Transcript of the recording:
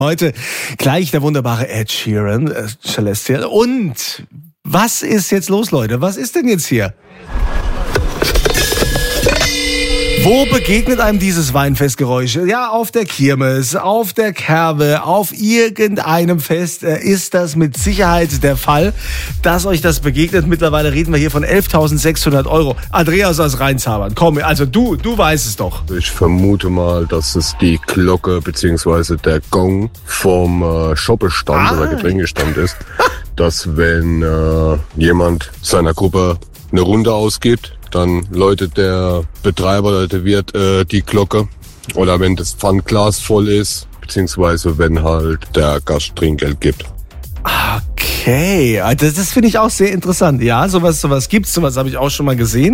Heute gleich der wunderbare Ed Sheeran, Celestial. Und was ist jetzt los, Leute? Was ist denn jetzt hier? Wo begegnet einem dieses Weinfestgeräusch? Ja, auf der Kirmes, auf der Kerbe, auf irgendeinem Fest ist das mit Sicherheit der Fall, dass euch das begegnet. Mittlerweile reden wir hier von 11.600 €. Andreas aus Rheinzabern, komm, also du weißt es doch. Ich vermute mal, dass es die Glocke bzw. der Gong vom Shoppestand oder Getränkestand ist, dass wenn jemand seiner Gruppe eine Runde ausgibt, dann läutet der Betreiber oder der Wirt die Glocke. Oder wenn das Pfandglas voll ist, beziehungsweise wenn halt der Gast Trinkgeld gibt. Okay, das finde ich auch sehr interessant. Ja, sowas gibt's, sowas habe ich auch schon mal gesehen.